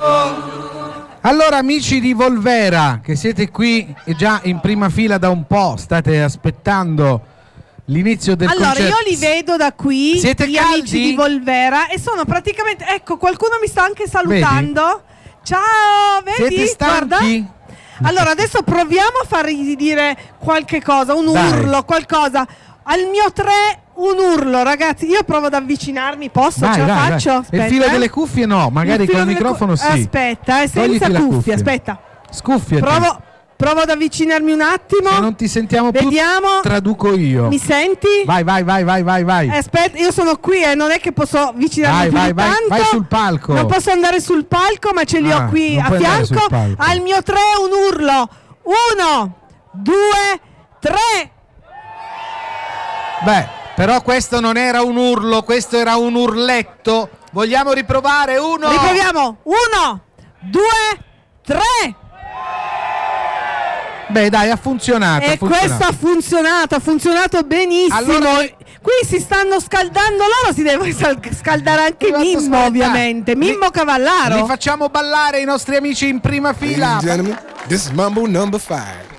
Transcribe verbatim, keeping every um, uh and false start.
Allora, amici di Volvera, che siete qui e già in prima fila da un po', state aspettando l'inizio del allora, concerto. Allora, io li vedo da qui, siete gli caldi? amici di Volvera, e sono praticamente... Ecco, qualcuno mi sta anche salutando. Vedi? Ciao, vedi? Siete stanchi? Guarda. Allora, adesso proviamo a fargli dire qualche cosa, un Dai. urlo, qualcosa. Al mio tre... Un urlo, ragazzi, io provo ad avvicinarmi, posso? Vai, ce la vai, faccio? vai. Aspetta, il filo eh. delle cuffie no, magari Il filo con il delle microfono cu- sì. Aspetta, eh, senza Togliti la cuffie, cuffia. aspetta. Scuffie. Provo, provo ad avvicinarmi un attimo. Se non ti sentiamo Vediamo. più, traduco io. Mi senti? Vai, vai, vai, vai, vai, vai. Eh, aspetta, io sono qui e eh, non è che posso avvicinarmi Vai, più vai, di vai, tanto. vai sul palco. Non posso andare sul palco, ma ce li Ah, ho qui non a puoi andare sul fianco. palco. Al mio tre un urlo. Uno, due, tre. Beh, però questo non era un urlo, questo era un urletto. Vogliamo riprovare? Uno. Riproviamo. Uno, due, tre. Beh, dai, ha funzionato. E ha funzionato. questo ha funzionato, ha funzionato benissimo. Allora, qui si stanno scaldando loro, si deve sal- scaldare anche Devo Mimmo, aspettare. ovviamente. Mimmo Li- Cavallaro. Li facciamo ballare i nostri amici in prima fila. Ladies and gentlemen, this is Mambo number five.